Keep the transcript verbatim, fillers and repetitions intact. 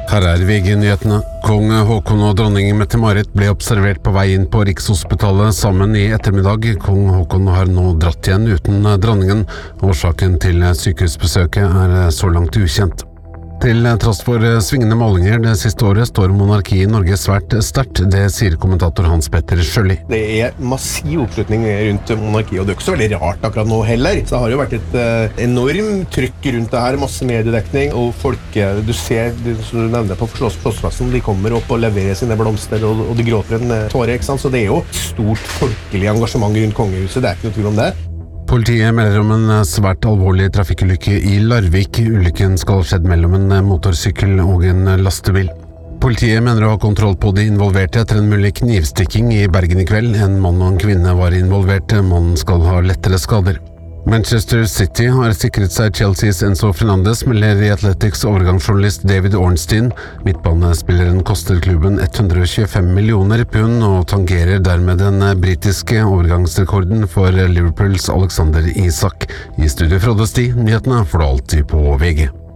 Her er V G-nyhetene. Kong Håkon og dronning Mette-Marit ble observert på vei inn på Rikshospitalet sammen i ettermiddag. Kong Håkon har nå dratt igjen uten dronningen. Årsaken til sykehusbesøket er så langt ukjent. Til tross for svingende målinger det siste året står monarkiet i Norge svært sterkt, det sier kommentator Hans Petter Sjølli. Det er massiv oppslutning rundt monarkiet, og det er ikke så veldig rart akkurat nå heller. Så det har jo vært et uh, enormt trykk rundt det her, masse mediedekning, og folk, du ser, som du nevner på Slottsplassen, de kommer opp og leverer sine blomster, og, og de gråter en tåre, ikke sant? Så det er jo et stort folkelig engasjement rundt kongehuset, det er ikke noe tvil om det. Politiet melder om en svært alvorlig trafikkulykke i Larvik. Ulykken skal ha skjedd mellom en motorsykkel og en lastebil. Politiet mener å ha kontroll på de involverte etter en mulig knivstikking i Bergen i kveld. En mann og en kvinne var involvert. Mannen skal ha lettere skader. Manchester City har sikret seg Chelseas Enzo Fernandes, melder i Athletics overgangsjournalist David Ornstein. Midtbanespilleren koster klubben ett hundre og tjuefem millioner pund og tangerer dermed den britiske overgangsrekorden for Liverpools Alexander Isak. I studio Frode Sti, nyhetene får du alltid på V G.